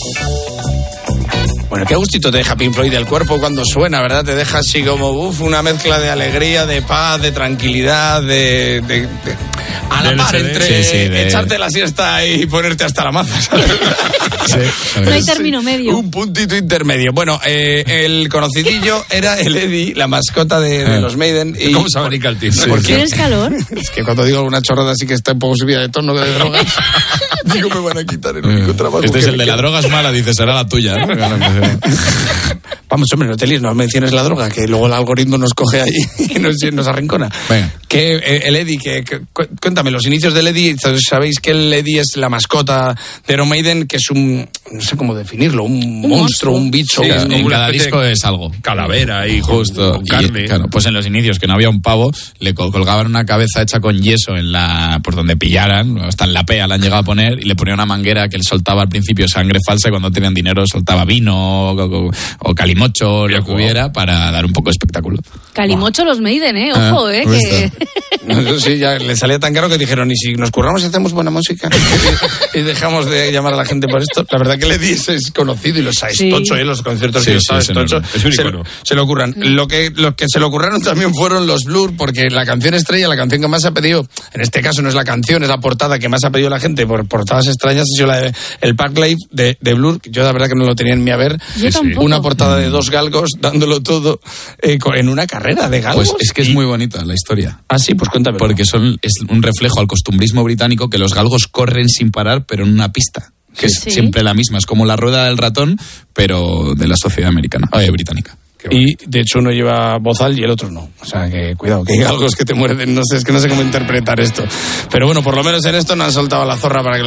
Bueno, qué gustito te deja Pink Floyd el cuerpo cuando suena, ¿verdad? Te deja así como, una mezcla de alegría, de paz, de tranquilidad, a la par entre echarte la siesta y ponerte hasta la maza, ¿sabes? Sí, no hay término medio. Un puntito intermedio. Bueno, el conocidillo era el Eddie, la mascota de los Maiden. Y ¿cómo se abrica el tío? ¿Tienes calor? Es que cuando digo alguna chorrada así que está un poco subida de tono de drogas, digo, me van a quitar el único trabajo. Este es el de la droga es mala, dice, será la tuya, ¿no? Vamos, hombre, no te líes, no menciones la droga, que luego el algoritmo nos coge ahí y nos arrincona. Venga. Que el Eddie, cuéntame, los inicios del Eddie, sabéis que el Eddie es la mascota de Iron Maiden, que es no sé cómo definirlo, un monstruo, un bicho. Sí, en cada disco es algo. Calavera y justo carne. Claro, pues en los inicios, que no había un pavo, le colgaban una cabeza hecha con yeso por donde pillaran, hasta en la pea la han llegado a poner, y le ponía una manguera que él soltaba al principio sangre falsa, y cuando tenían dinero soltaba vino o calimocho, lo que hubiera, para dar un poco de espectáculo. Calimocho los Maiden, ojo, que... Eso sí, ya le salía tan caro que dijeron, y si nos curramos y hacemos buena música y dejamos de llamar a la gente por esto. La verdad que Lady es conocido y los sabes tocho, los conciertos que sabes tocho, se lo ocurran. Los que se lo ocurraron también fueron los Blur, porque la canción estrella, la canción que más ha pedido, en este caso no es la canción, es la portada que más ha pedido la gente por portadas extrañas, ha sido la de el Park Life de Blur. Yo la verdad que no lo tenía en mi haber. Yo tampoco. Una portada de dos galgos dándolo todo en una carrera de galgos. Pues es que es muy bonita la historia. Ah, sí, pues cuéntame. Porque es un reflejo al costumbrismo británico, que los galgos corren sin parar, pero en una pista, que es siempre la misma. Es como la rueda del ratón, pero de la sociedad británica. Y de hecho uno lleva bozal y el otro no. O sea que cuidado, que hay galgos que te muerden. No sé, es que no sé cómo interpretar esto. Pero bueno, por lo menos en esto no han soltado la zorra para que